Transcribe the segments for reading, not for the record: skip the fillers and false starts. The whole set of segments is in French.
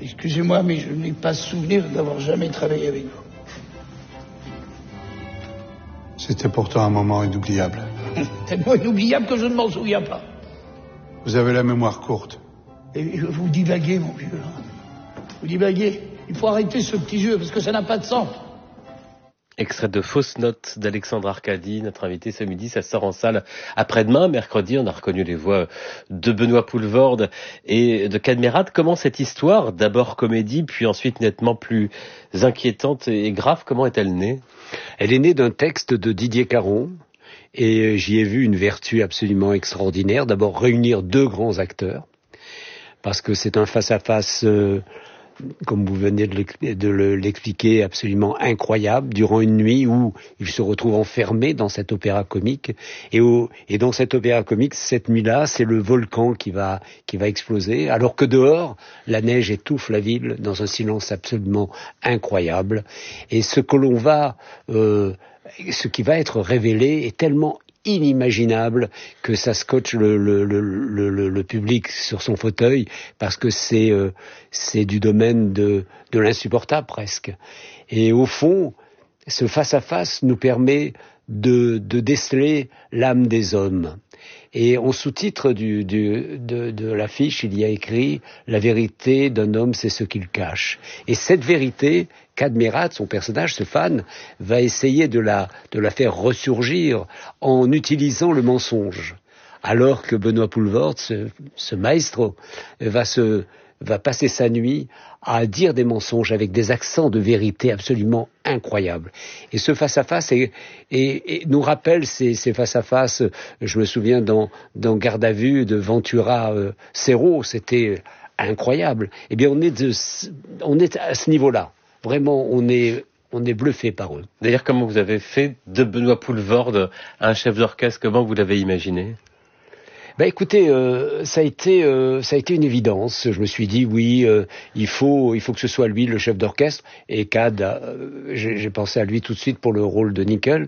Excusez-moi, mais je n'ai pas souvenir d'avoir jamais travaillé avec vous. C'était pourtant un moment inoubliable. Tellement inoubliable que je ne m'en souviens pas. Vous avez la mémoire courte. Et vous divaguez, mon vieux. Vous divaguez. Il faut arrêter ce petit jeu, parce que ça n'a pas de sens. Extrait de Fausses Notes d'Alexandre Arcadi, notre invité ce midi. Ça sort en salle après-demain, mercredi. On a reconnu les voix de Benoît Poelvoorde et de Cadmerade. Comment cette histoire, d'abord comédie, puis ensuite nettement plus inquiétante et grave, comment est-elle née? Elle est née d'un texte de Didier Caron. Et j'y ai vu une vertu absolument extraordinaire. D'abord, réunir deux grands acteurs, parce que c'est un face-à-face, comme vous venez de l'expliquer, absolument incroyable, durant une nuit où il se retrouve enfermé dans cet opéra comique. Et dans cet opéra comique, cette nuit-là, c'est le volcan qui va exploser, alors que dehors, la neige étouffe la ville dans un silence absolument incroyable. Et ce qui va être révélé est tellement inimaginable que ça scotche le public sur son fauteuil, parce que c'est du domaine de l'insupportable presque. Et au fond, ce face-à-face nous permet de déceler l'âme des hommes. Et en sous-titre de l'affiche, il y a écrit « La vérité d'un homme, c'est ce qu'il cache ». Et cette vérité, Cadmerade, son personnage, ce fan, va essayer de la faire ressurgir en utilisant le mensonge. Alors que Benoît Poelvoorde, ce maestro, va passer sa nuit à dire des mensonges avec des accents de vérité absolument incroyables. Et ce face-à-face et nous rappelle ces face-à-face, je me souviens dans Garde à vue de Ventura Cerro, c'était incroyable. Eh bien, on est à ce niveau-là. Vraiment, on est bluffé par eux. D'ailleurs, comment vous avez fait de Benoît Poelvoorde un chef d'orchestre? Comment vous l'avez imaginé? Écoutez, ça a été une évidence. Je me suis dit oui, il faut que ce soit lui le chef d'orchestre. Et j'ai pensé à lui tout de suite pour le rôle de Nickel.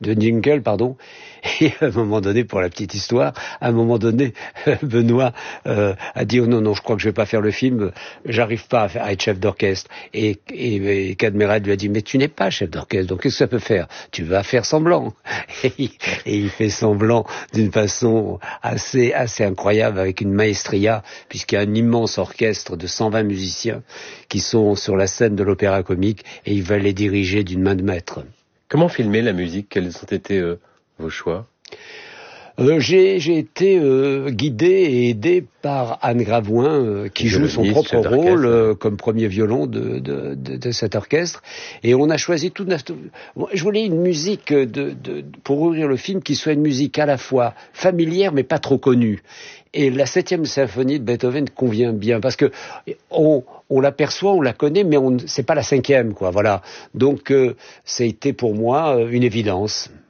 Et à un moment donné, pour la petite histoire, Benoît a dit oh non, je crois que je vais pas faire le film. J'arrive pas à être chef d'orchestre. Et Cadmerade lui a dit mais tu n'es pas chef d'orchestre, donc qu'est-ce que ça peut faire? Tu vas faire semblant. Et il fait semblant d'une façon assez incroyable, avec une maestria, puisqu'il y a un immense orchestre de 120 musiciens qui sont sur la scène de l'opéra comique, et il va les diriger d'une main de maître. Comment filmer la musique? Quels ont été vos choix? J'ai été guidé et aidé par Anne Gravoin, qui joue son propre rôle comme premier violon de cet orchestre. Et on a choisi je voulais une musique pour ouvrir le film qui soit une musique à la fois familière mais pas trop connue. Et la 7e symphonie de Beethoven convient bien, parce que on l'aperçoit, on la connaît, mais c'est pas la 5e, quoi. Voilà. Donc, ça a été pour moi une évidence.